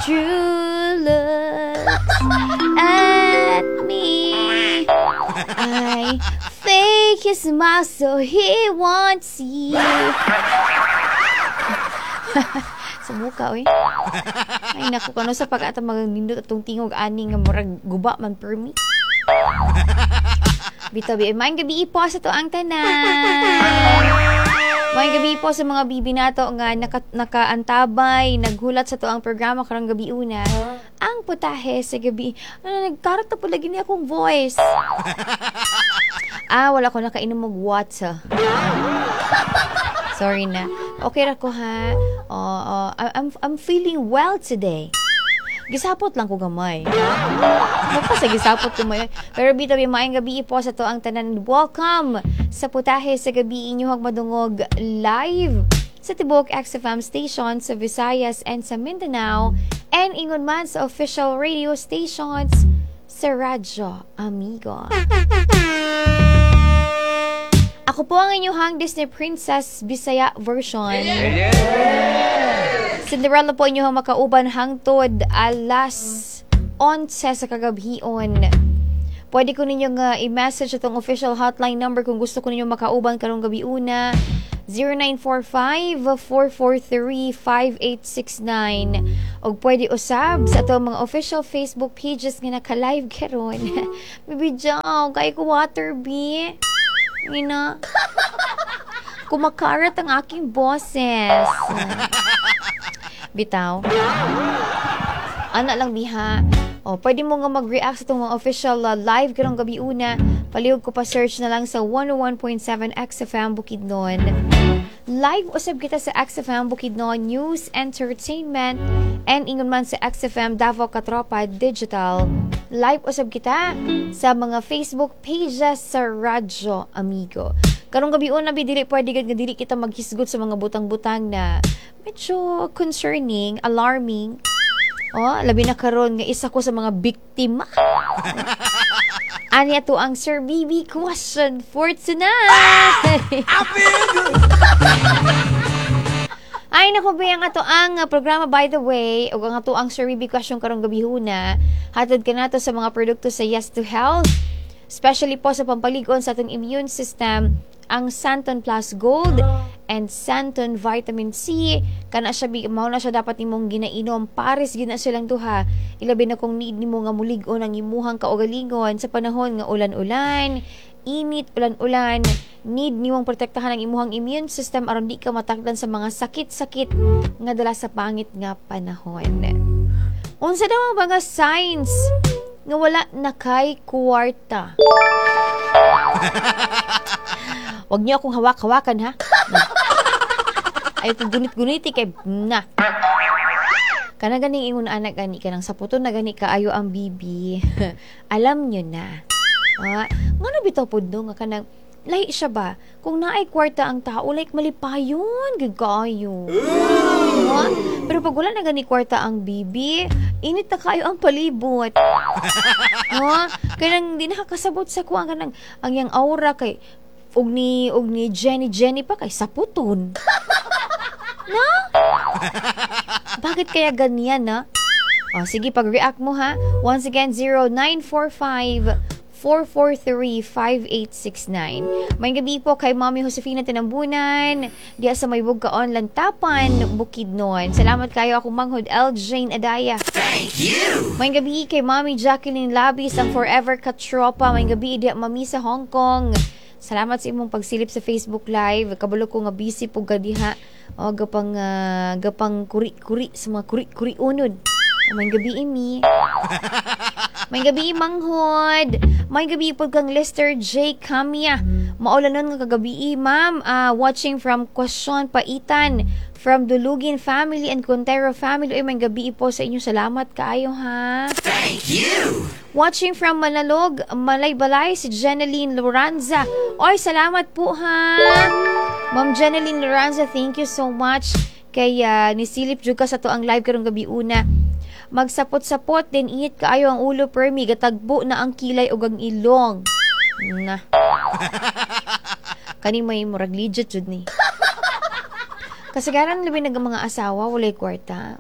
true looks at me. I fake his smile so he won't see. Sa muka, oy. Ay, naku, kano sa pag-ata magnindot atong tingog ani nga murag guba man per me. Bitabi, maayong gabi po sa to ang tanan. Maayong gabi po sa mga bibi nato nga nakaantabay, naghulat sa to ang programa karong gabi una. Ang putahe sa gabi. Nagkarat na po lagi niya akong voice. Wala ko nakainom mag water. Sorry na. Okay ra ko ha. I'm feeling well today. Gisapot lang ko gamay. Sa gisapot ko may. Pero bitabi maayong gabi po sa to ang tanan. Welcome sa putahe sa gabi inyong madungog live sa Tibok XFM station sa Visayas and sa Mindanao and ingon man sa official radio stations sa Radyo Amigo. Ako po ang inyong Disney Princess Bisaya version. Cinderella po inyong makauban hangtod alas 11 sa kagabhion. Pwede ko ninyong i-message itong official hotline number kung gusto ko ninyong makauban karong gabi una. 0945-443-5869. O pwede usab sa itong mga official Facebook pages nga naka-live karon. Bibi Jow, kaya ko water, B. Ina. Kumakarat ang aking boses. Bitaw. Ana lang biha. Pwede mo nga mag-react sa itong mga official live karong gabi una. Palihog ko pa search na lang sa 101.7 XFM Bukidnon. Live usab kita sa XFM Bukidnon News, Entertainment, and ingon man sa XFM Davao Katropa Digital. Live usab kita sa mga Facebook pages sa Radyo Amigo. Karong gabi una dili pwede nga dili kita maghisgot sa mga butang-butang na medyo concerning, alarming. Labi na karon nga isa ko sa mga biktima. Anya to ang Sir BB question for tonight. Ay naku ba nga to ang programa by the way, ug nga to ang Sir BB question karong gabi huna. Hatod ka nato sa mga produkto sa Yes to Health, especially po sa pampalig-on sa atong immune system, ang Santon Plus Gold and Santon Vitamin C. Kana siya mao na siya dapat nimong ginainom, pares gina silang duha. Ilabi na kung need nimo nga mulig-on ang imuhang kaugalingon sa panahon nga ulan-ulan, init, ulan-ulan. Need nimong protektahan ang imuhang immune system aron di ka matakdan sa mga sakit-sakit nga dala sa pangit nga panahon. Unsa daw ang mga signs nga wala na kay kwarta? Huwag niyo akong hawak-hawakan, ha? Ay, ito gunit-guniti kay na. Kana ganing ingon anak gani ka nang saputon na gani kaayo ang bibi. Alam niyo na. Ngano bitaw pud no nga kanang lahi siya ba? Kung naay kwarta ang tao, like malipayon, gagayo. Pero pag wala na gani kwarta ang bibi, init na kayo ang palibot. Kanang di nakakasabot sa kuha kanang ang yang aura kay og ni Jenny pa kay saputon. Na? Bakit kaya ganyan, na? Sige, pag-react mo, ha? Once again, 0945-443-5869. May gabi po kay Mami Josefina Tinambunan, diya sa may Bugkaon, Lantapan, Bukidnon. Salamat kayo ako, Manghod L. Jane Adaya. Thank you! May gabi kay Mami Jacqueline Labis, ang Forever Katropa. May gabi diya Mami sa Hong Kong. Salamat sa imong pagsilip sa Facebook Live. Kabalo ko nga busy po gadiha. Gapang kuri-kuri sa mga kuri-kuri unod. May gabi imi. May gabi Manghod. May gabi po kang Lester J. Camia. Maulan nun nga kagabi, ma'am. Watching from Quezon, Paitan. From Dulugin family and Contero family. Ay, may gabi po sa inyo. Salamat kaayo, ha? Thank you! Watching from Manalog, Malaybalay, si Jeneline Loranza. Oy, salamat po, ha? Ma'am Jeneline Loranza, thank you so much. Kaya nisilip jud ka sa to ang live karong gabi una. Magsapot-sapot din init kaayo ang ulo permi, gatagbo na ang kilay ug ang ilong. Na. Kani may murag legit jud ni. Kasagaran labi nag mga asawa walay kwarta.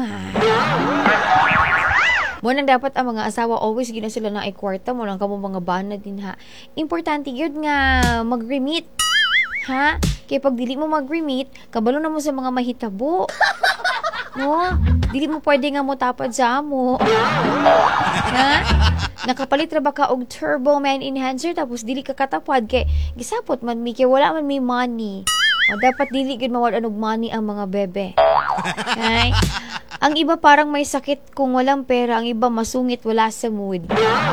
Mo nang dapat ang mga asawa always gina sila na ay kwarta mo lang kamo mga bana din ha. Importante gyud nga mag-remit. Ha? Kay pag dili mo mag-remit, kabalo na mo sa mga mahitabo. No? Dili mo pwede nga mo tapad sa amo. Ha? Nakapalit ra ba ka og turbo man enhancer tapos dili ka katapad kay gisapot man mi kay wala man may money. O, dapat dili gud mawala og money ang mga bebe. Okay? Ang iba parang may sakit kung walang pera, ang iba masungit wala sa mood.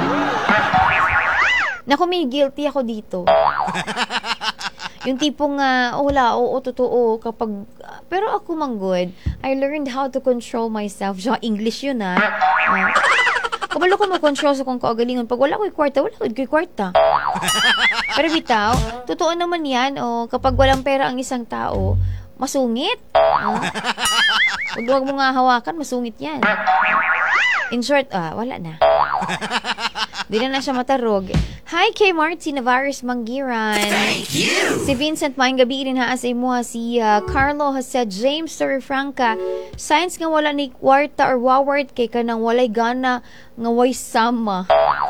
Naku, may guilty ako dito. Yung tipong, wala, oo, totoo, kapag, pero ako manggod, I learned how to control myself. So, English yun, kabalo ko mag-control sa kong kaugalingon. Pag wala ko'y kwarta, wala ko'y kwarta. Pero bitaw, totoo naman yan, kapag walang pera ang isang tao, masungit. Huwag mo nga hawakan, masungit yan. In short, wala na. Di na siya matarog. Hi kay Marty Navarez Manggiran. Thank you. Si Vincent, maayong gabi rin ha sa imo. Si Carlo has said, James Torrefranca, science nga wala ni kwarta or waward kay kanang walay gana nga way sama.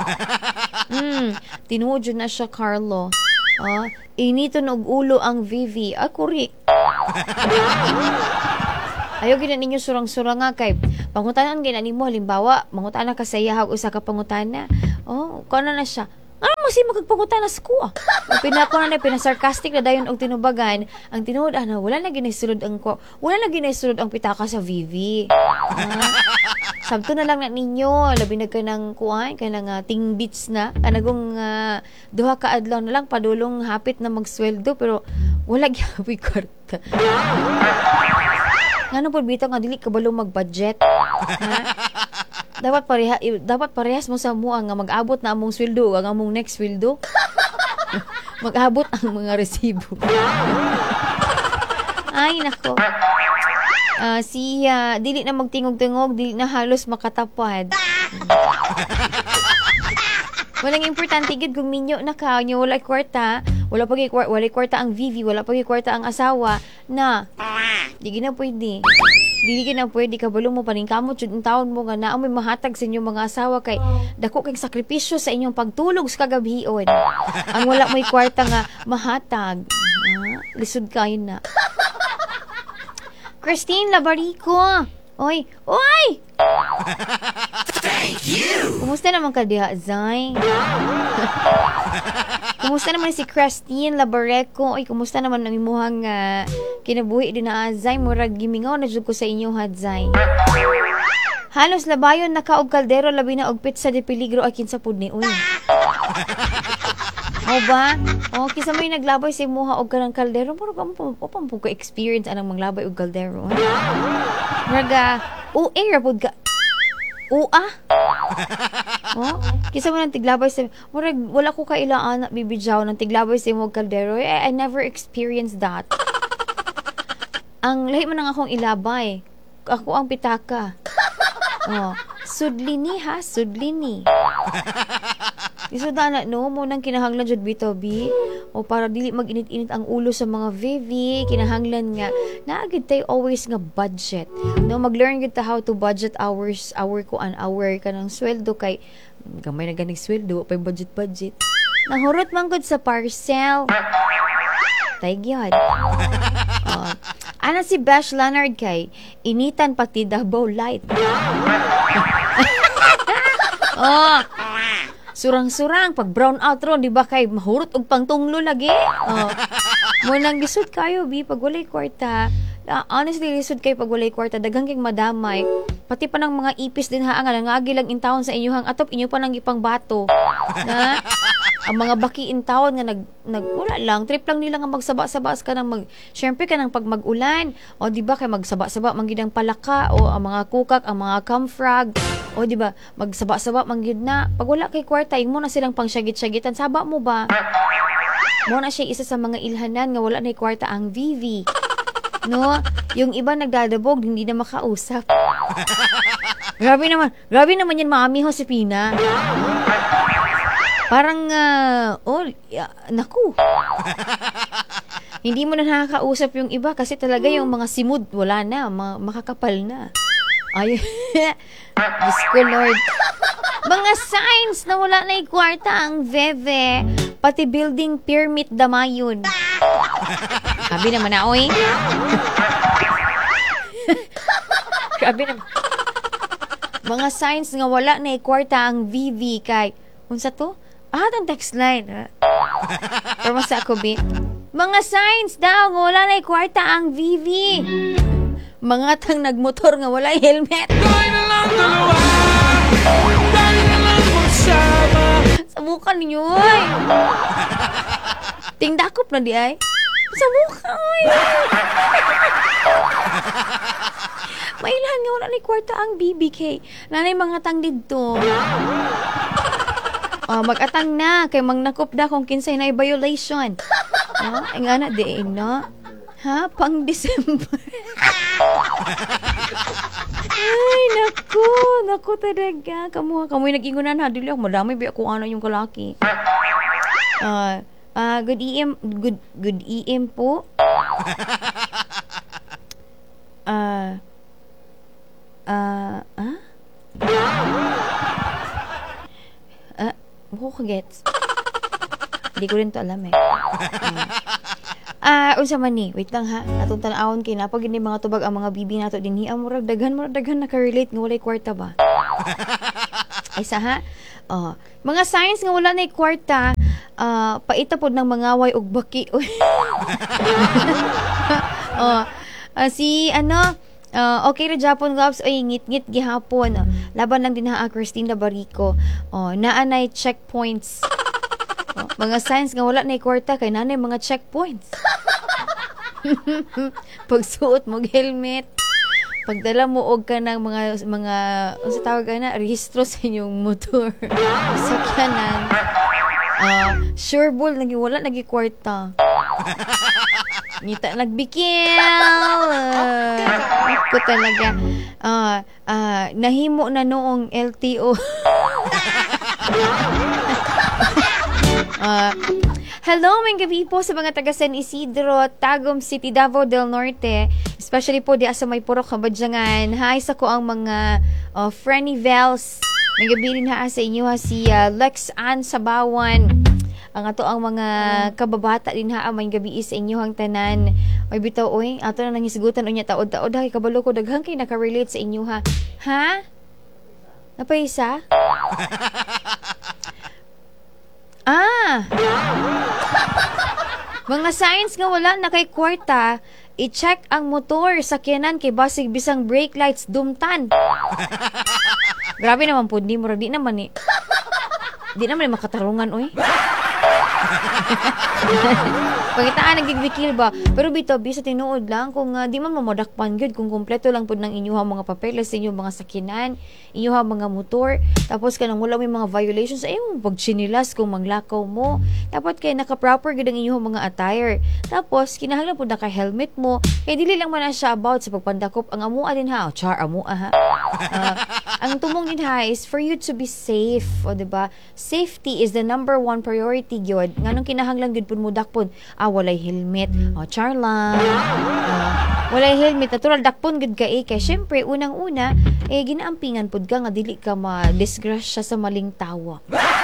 Tinuod yun na siya, Carlo. Inito na og ulo ang Vivi. Correct. Ayaw gina ninyo surang-surang nga kay pangutanan gina nimo halimbawa mangutana ka sa iya usa ka pangutana. Kana na siya. Ano mo si magpangutana sa kuha? Pinako na pinasarcastic na dayon og tinubagan, ang tinuod wala na ginaisulod ang ang pitaka sa Vivi. Sabto na lang na ninyo labi na kanang kuan kanang tingbits na kanagong duha ka adlaw na lang padulong hapit na magsweldo pero wala gyapon kwarta. Ngano po bitaw nga dili kabalo mag-budget. Dapat parehas mo sa mua nga mag-abot na among sweldo ang among next sweldo. Mag-abot ang mga resibo. Ay nako. Dili na magtingog-tingog, dili na halos makatapad. Walang importante gid kung minyo na ka nya wala kwarta, wala kwarta ang Vivi, wala pagi kwarta ang asawa na di gina pwede. Dili gina pwede kabalo mo paning kamot jud ang taon mo nga naa may mahatag sa inyong mga asawa kay dako kay sakripisyo sa inyong pagtulog sa kagabion. Ang wala may kwarta nga mahatag. Lisod kayo na. Christine Labarico. Oy! Thank you. Kumusta naman ka diha, Zay? Kumusta naman si Christine Labareco? Oy, kumusta naman ang imuhang kinabuhi din na Zay? Murag gimingaw na jud ko sa inyo, Zay. Halos labayon na ka og kaldero labi na og pizza de peligro ay kinsa pud ni uy. Ba? Kisa mo yung naglabay sa imuha og kanang kaldero, murag ang ka experience anang manglabay og kaldero. Murag rapod ka. Kisa mo nang tiglabay sa murag wala ko kailaan na bibidyaw nang tiglabay sa imong kaldero. I never experienced that. Ang lahi man ang akong ilabay. Ako ang pitaka. Sudlini ha, sudlini. Isuda na no mo nang kinahanglan jud bitobi o para dili mag-init-init ang ulo sa mga Vivi, kinahanglan nga naagid tay always nga budget. No, mag-learn gid ta how to budget our kanang sweldo kay gamay na ganing sweldo pay budget. Nahurot man gud sa parcel. Tay gyud. Ana si Bash Leonard kay initan pati Davao Light. Surang-surang pag brown out ron di ba kay mahurot og pangtunglo lagi. Mo nang gisud kayo bi pag walay kwarta. Honestly lisod kay pag walay kwarta daghang kay madamay. Pati pa ng mga ipis din ha nga nangagi lang in town sa inyong atop inyo pa nang gipang bato. Na ang mga baki in town nga wala lang trip lang nila nga magsaba-saba ka nang syempre ka nang pag mag-ulan o di ba kay magsaba-saba man gid ang palaka o ang mga kukak ang mga camfrog o di ba magsaba-saba man gid na pag wala kay kwarta imo na silang pangsyagit-syagitan saba mo ba mo na siya isa sa mga ilhanan nga wala na kwarta ang Vivi no yung iba nagdadabog hindi na makausap. Grabe naman yan Mami Josepina. Parang, naku. Hindi mo na nakakausap yung iba kasi talaga yung mga simud, wala na, makakapal na. Ay, Diyos ko, Lord. Mga signs na wala na kwarta ang Veve, pati building permit damayon. Sabi naman na, oy. Grabe naman. Mga signs nga wala na kwarta ang VV kay, unsa to? Ang text line. Pero masa ako, B. Mga signs daw nga wala na kwarta ang VV. Mga tang nagmotor nga wala helmet. Sabukan ninyo, ay. Tingdakop na di ay. Sabukan, ay. Mailan nga wala na kwarta ang BBK. Nanay mga tang dito. Mag-atang na kay mangnakop da kung kinsay na violation. Ang ana di na. Ha? Pang December. Ay, naku talaga. Kamu'y nag-ingunan ha. Dili ako, madami ba ako ano yung kalaki. Good EM po. Buko kagets. Hindi ko rin to alam eh. Unsa man ni? Wait lang ha. Atong tan-awon kay napag ini mga tubag ang mga bibi nato dinhi. Murag daghan naka-relate nga walay kwarta ba? Ay sa ha. Mga signs nga wala na kwarta, paita pod ng mangaway og baki. Si okay ra Japon gloves oy ngit-ngit gihapon. Laban lang din ha Christina Barico. Naanay checkpoints. Mga signs nga wala na kwarta kay nanay mga checkpoints. Pagsuot mo helmet, pagdala mo og kanang mga unsa tawag na rehistro sa inyong motor. Sakyanan. Sure ball lagi wala lagi kwarta. Ngita nagbikil. Ko talaga. Nahimo na noong LTO. Hello, may gabi po sa mga taga San Isidro, Tagum City, Davao del Norte. Especially po di sa may purok kabadyangan. Hi sa ko ang mga Frenny Vels. May gabi rin sa inyo si Lex Ann Sabawan. Ang ato ang mga kababata din may gabi sa inyo hang tanan. May bitaw oy, ato na nangisgutan unya taod-taod kay kabalo ko daghang kay nakarelate sa inyo ha. Ha? Napaisa? Mga signs nga wala na kay kwarta, i-check ang motor sa sakyanan kay basig bisang brake lights dumtan. Grabe naman po, di naman makatarungan oy. Pangitaan nagigbikil ba? Pero bitaw sa tinuod lang kung di man mamadakpan gyud kung kumpleto lang pud ng inyuha mga papeles sa inyong mga sakinan, inyuha mga motor, tapos kanang wala may mga violations ay yung pagchinilas kung manglakaw mo. Dapat kay naka-proper gyud ang inyuha mga attire. Tapos kinahanglan pud naka helmet mo. Kay dili lang man na siya about sa pagpandakop ang amua din ha. Amua ha. Ang tumong din ha is for you to be safe, o diba? Safety is the number one priority gyud. Nganong kinahanglan gyud pud mo dakpon walay helmet. Charlang. Walay helmet. Natural dakpon gud ka kay syempre unang-una ginaampingan pud ka nga dili ka ma-disgrasya sa maling tawo.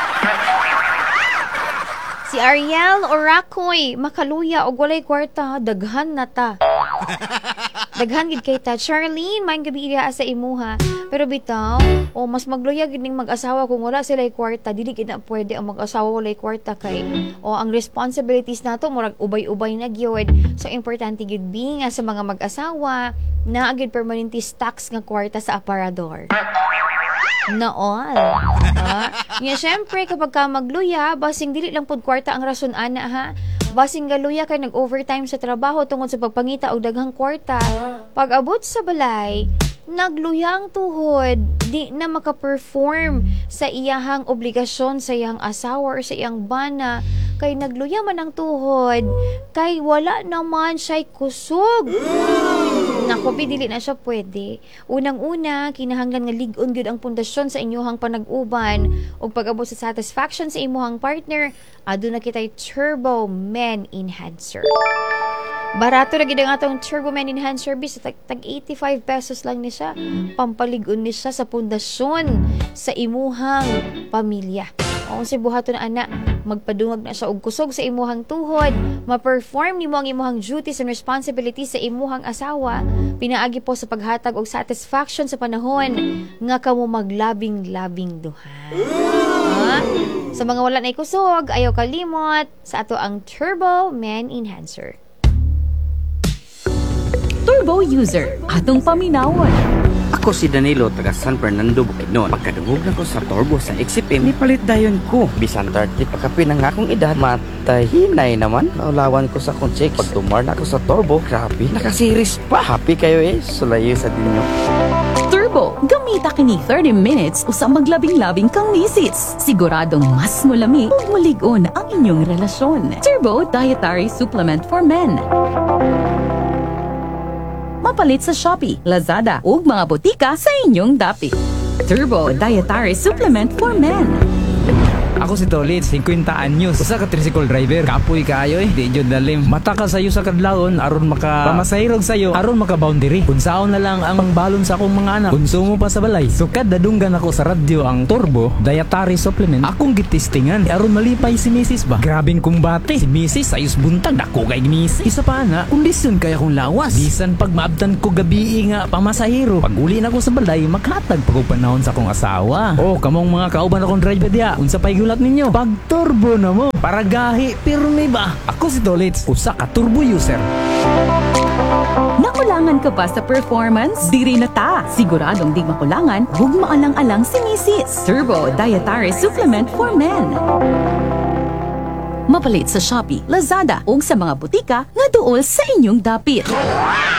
Si Ariel Oracoy makaluya og walay kwarta daghan na ta. Daghan gid kay ta. Charlene, may gabi ira sa imuha. Pero bitaw, mas magluya gid ning mag-asawa kung wala sila kwarta, dili gid na pwede ang mag-asawa walay kwarta kay ang responsibilities nato murag ubay-ubay na gyud. So importante gid nga sa mga mag-asawa na agid permanente stocks nga kwarta sa aparador. Noon. Nga syempre kapag ka magluya, basing dili lang pud kwarta ang rason ana ha. Basing galuya kay nag-overtime sa trabaho tungod sa pagpangita og daghang kwarta. Pag abot sa balay, nagluyang tuhod, di na maka-perform sa iyahang obligasyon sa iyang asawa or sa iyang bana, kay nagluya man ang tuhod, kay wala naman siya'y kusog. Naku, dili na siya pwede. Unang-una, kinahanglan nga lig-on gyud ang pundasyon sa inyong panag-uban ug pag-abot sa satisfaction sa imuhang partner, aduna kitay Turbo Men Enhancer. Barato na gid ang atong Turbo Men Enhanced Service, tag 85 pesos lang ni siya. Pampalig-on ni siya sa pundasyon sa imuhang pamilya. O si buhaton na ana, magpadungag na siya og kusog sa imuhang tuhod, ma-perform nimo ang imuhang duties and responsibilities sa imuhang asawa, pinaagi po sa paghatag og satisfaction sa panahon nga kamo maglabing-labing duha. Ha? Sa mga wala na kusog, ayaw kalimot sa ato ang Turbo Men Enhancer. Turbo user, atong paminawon. Ako si Danilo, taga San Fernando, Bukidnon. Pagkadungog na ko sa turbo sa XFM, nipalit dayon ko. Bisan 30 pagkapi ng akong edad, matahinay naman. Naulawan ko sa akong check. Pag tumar na ako sa turbo, grabe, nakasiris pa. Happy kayo sulayo sa dinyo. Turbo, gamita kini 30 minutes usa maglabing-labing kang misis. Siguradong mas mulami ug mulig-on ang inyong relasyon. Turbo Dietary Supplement for Men. Mapalit sa Shopee, Lazada ug mga botika sa inyong dapit. Turbo Dietary Supplement for Men. Ako si Tolit, 50 anyos. Usa ka tricycle driver. Kapoy kaayo di jud dalim. Mata ka sayo sa kadlawon aron maka pamasahirog sayo aron maka boundary. Unsaon na lang ang balon sa akong mga anak. Konsumo pa sa balay. So kada dunggan ako sa radyo ang Turbo Dietary Supplement. Akong gitistingan aron malipay si Mrs. ba. Grabing kumbate. Si Mrs. ayos buntag dako kay Mrs. Isa pa na, kondisyon kay akong lawas. Bisan pag maabtan ko gabi nga pamasahiro. Pag uli na ko sa balay, maghatag pag panahon sa akong asawa. Oh, kamong mga kauban akong driver diya. Unsa pay gulat ninyo? Pag turbo na mo, para gahi, pirmi ba? Ako si Tolits, usa ka turbo user. Nakulangan ka ba sa performance? Diri na ta. Siguradong di makulangan, hug maalang-alang si Mrs. Turbo Dietary Supplement for Men. Mapalit sa Shopee, Lazada ug sa mga butika nga duol sa inyong dapit.